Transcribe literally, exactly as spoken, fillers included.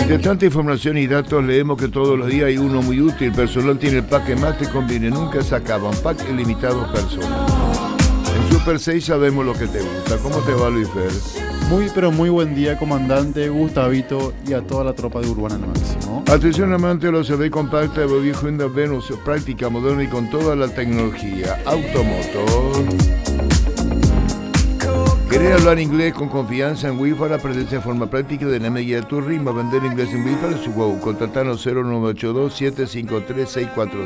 Entre tanta información y datos, leemos que todos los días hay uno muy útil. Personal tiene el pack que más te conviene, nunca se acaba. Un pack ilimitado personal. En Super seis sabemos lo que te gusta. ¿Cómo te va, Luis Fer? Muy, pero muy buen día, comandante, Gustavito y a toda la tropa de Urbana al máximo. Atención, amante de los S U V compacta de body Hyundai Venus, práctica, moderna y con toda la tecnología. Automotor. ¿Querés hablar inglés con confianza en Wi-Fi? Aprenderse de forma práctica de la medida de tu ritmo. Vender inglés en Wi-Fi en su web. Contactanos cero nueve ocho dos, siete cinco tres, seis cuatro